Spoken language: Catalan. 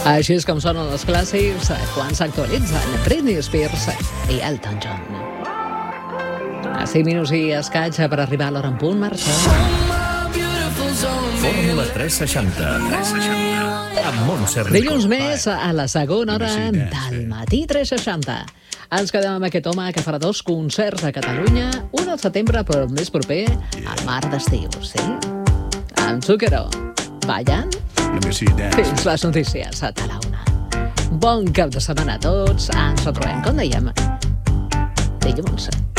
Així és com sonen els clàssics quan s'actualitzen Britney Spears i Elton John. A 5 minuts i escaig per arribar a l'hora en punt, marxa. Fórmula 360. Amb Montse Rico. Dilluns més a la segona hora del matí 360. Ens quedem amb aquest home que farà 2 concerts a Catalunya, un al setembre, però el més proper al mar d'estiu, sí? Amb Zucchero, ballant fins les notícies a la 1. Bon cap de setmana a tots, ens retrobem, com dèiem, dilluns.